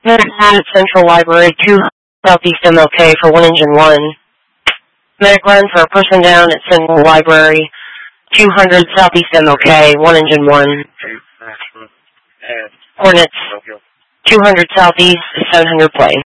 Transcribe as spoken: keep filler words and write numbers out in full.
Medic run at Central Library, two Southeast M L K for one engine one. Medic run for a person down at Central Library, two hundred Southeast M L K, one engine one. Hornets, two hundred Southeast, seven hundred plane.